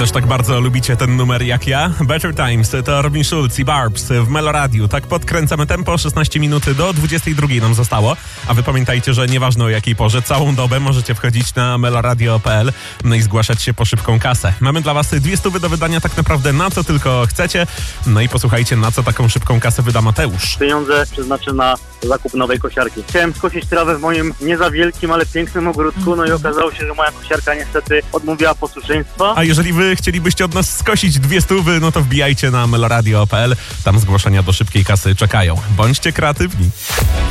też tak bardzo lubicie ten numer jak ja? Better Times to Robin Schulz i Barbs w Meloradiu. Tak podkręcamy tempo, 16 minut do 22 nam zostało. A wy pamiętajcie, że nieważne o jakiej porze, całą dobę możecie wchodzić na meloradio.pl no i zgłaszać się po szybką kasę. Mamy dla was 200 do wydania tak naprawdę na co tylko chcecie. No i posłuchajcie, na co taką szybką kasę wyda Mateusz. Pieniądze przeznaczę na zakup nowej kosiarki. Chciałem skosić trawę w moim nie za wielkim, ale pięknym ogródku, no i okazało się, że moja kosiarka niestety odmówiła posłuszeństwa. A jeżeli wy chcielibyście od nas skosić 200, no to wbijajcie na meloradio.pl. Tam zgłoszenia do szybkiej kasy czekają. Bądźcie kreatywni.